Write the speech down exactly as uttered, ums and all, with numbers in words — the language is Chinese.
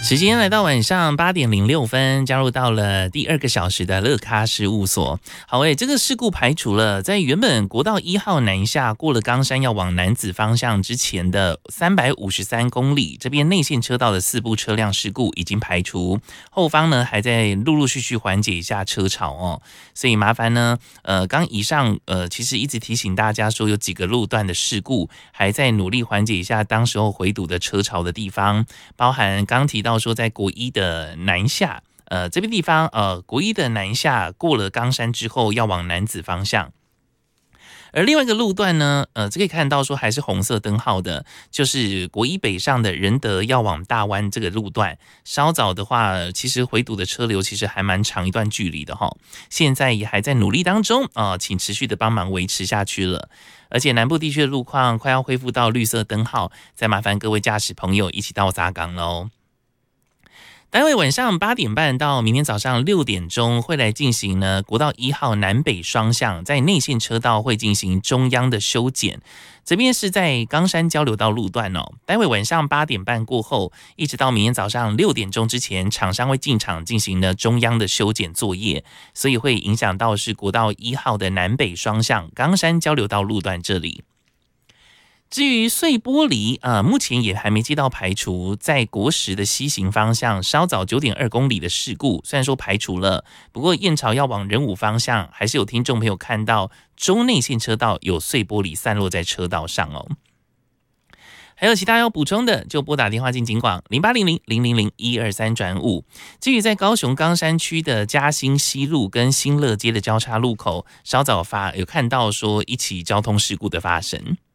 时间来到晚上八点零六分，加入到了第二个小时的乐咖事务所。好诶，这个事故排除了，在原本国道一号南下过了冈山要往楠梓方向之前的三百五十三公里，这边内线车道的四部车辆事故已经排除，后方呢还在陆陆续续缓解一下车潮哦。所以麻烦呢，呃，刚以上呃其实一直提醒大家说有几个路段的事故还在努力缓解一下当时候回堵的车潮的地方，包含刚提到。到说在国一的南下，呃，这边地方，呃，国一的南下过了冈山之后，要往楠梓方向。而另外一个路段呢，呃，这可以看到说还是红色灯号的，就是国一北上的仁德要往大湾这个路段，稍早的话，其实回堵的车流其实还蛮长一段距离的哈，现在也还在努力当中啊、呃，请持续的帮忙维持下去了。而且南部地区的路况快要恢复到绿色灯号，再麻烦各位驾驶朋友一起到匝港喽。待会晚上八点半到明天早上六点钟会来进行呢国道一号南北双向在内线车道会进行中央的修剪，这边是在冈山交流道路段哦。待会晚上八点半过后，一直到明天早上六点钟之前，厂商会进场进行呢中央的修剪作业，所以会影响到是国道一号的南北双向冈山交流道路段这里。至于碎玻璃，呃，目前也还没接到排除在国十的西行方向稍早 九点二公里的事故，虽然说排除了，不过燕巢要往仁武方向，还是有听众朋友看到州内线车道有碎玻璃散落在车道上哦。还有其他要补充的，就拨打电话进警广零八零零零零零一二三转五。至于在高雄冈山区的嘉兴西路跟新乐街的交叉路口，稍早发有看到说一起交通事故的发生。